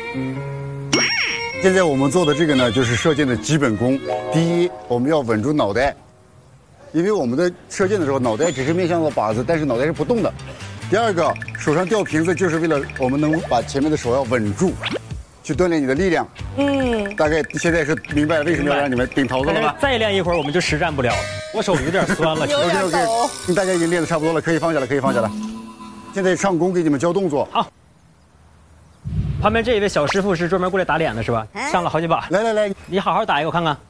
现在我们做的这个呢，就是射箭的基本功。第一，我们要稳住脑袋，因为我们的射箭的时候，脑袋只是面向着靶子，但是脑袋是不动的。第二个，手上吊瓶子就是为了我们能把前面的手要稳住，去锻炼你的力量。大概现在是明白为什么要让你们顶桃子了吧？ 再练一会儿我们就实战不了了，我手有点酸了。 OK， 大家已经练得差不多了，可以放下了，可以放下了。现在上工给你们教动作。 好。旁边这一位小师傅是专门过来打脸的，是吧？上了好几把。 来， 你好好打一个我看看。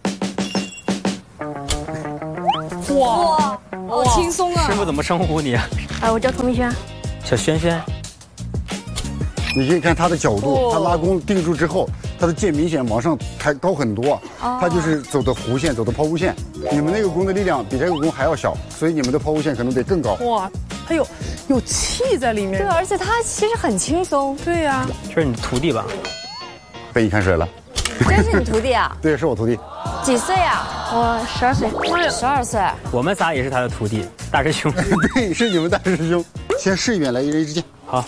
哇，好轻松啊！ 师傅怎么称呼你？ 哎，我叫童明轩。 小轩轩。 你可以看他的角度，他拉弓定住之后，他的箭明显往上抬高很多，他就是走的弧线，走的抛物线。你们那个弓的力量比这个弓还要小，所以你们的抛物线可能得更高。 哇，它有气在里面。 对，而且它其实很轻松。 对呀。 这是你徒弟吧？ 被你看出来了。 这是你徒弟啊？ 对，是我徒弟。 几岁啊？我12岁。12岁。 我们仨也是他的徒弟，大师兄。 对，是你们大师兄。先试一遍，来，一人一支箭。 好。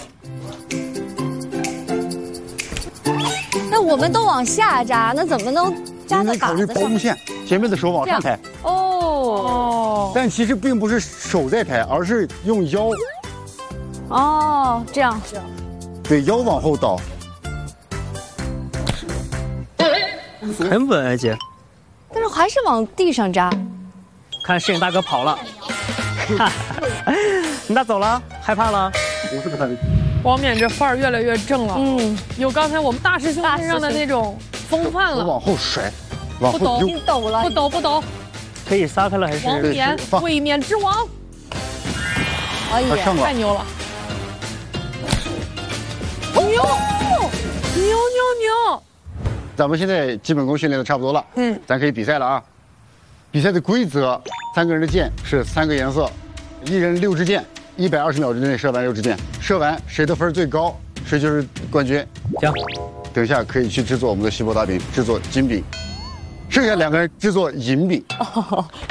那我们都往下扎，那怎么能扎到靶子上？你考虑抛物线，前面的手往上抬。 哦。 但其实并不是手在抬，而是用腰。 哦，这样。 对，腰往后倒。 很稳啊，姐。 但是还是往地上扎。 看摄影大哥跑了。你咋走了？害怕了？ 我是不太。 王冕这范儿越来越正了，有刚才我们大师兄身上的那种风范了。 往后甩，往后丢，不抖了， 不抖， 可以撒开了还是？ 王冕，卫冕之王。 哎呀， 太牛了！牛！ 咱们现在基本功训练的差不多了，咱可以比赛了啊。比赛的规则，3个人的箭是3个颜色，1人6支箭。120秒之内射完6支箭，射完谁的分最高，谁就是冠军。 行， 等一下可以去制作我们的锡箔大饼，制作金饼，剩下2个人制作银饼。